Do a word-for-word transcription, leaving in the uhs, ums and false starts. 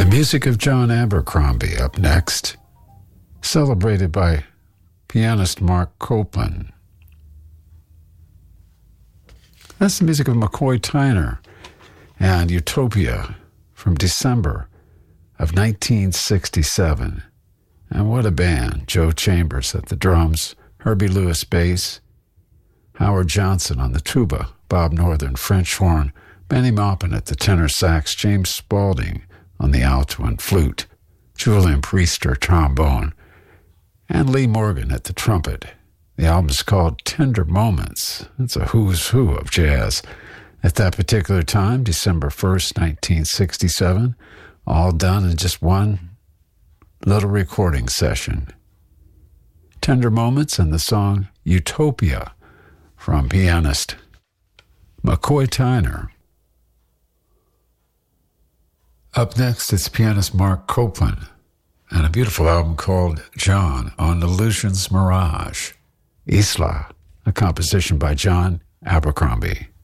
music of John Abercrombie up next, celebrated by pianist Mark Copeland. That's the music of McCoy Tyner and Utopia from December of nineteen sixty-seven. And what a band. Joe Chambers at the drums, Herbie Lewis bass, Howard Johnson on the tuba, Bob Northern French horn, Benny Maupin at the tenor sax, James Spaulding on the alto and flute, Julian Priester trombone, and Lee Morgan at the trumpet. The album is called Tender Moments. It's a who's who of jazz. At that particular time, December first, nineteen sixty-seven, all done in just one little recording session. Tender Moments and the song Utopia from pianist McCoy Tyner. Up next, it's pianist Mark Copeland and a beautiful album called John on Illusion's Mirage, Isla, a composition by John Abercrombie.